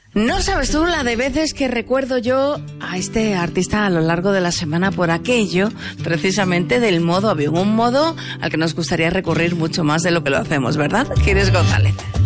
No sabes tú la de veces que recuerdo yo a este artista a lo largo de la semana por aquello, precisamente del modo avión, un modo al que nos gustaría recurrir mucho más de lo que lo hacemos, ¿verdad? Quieres González.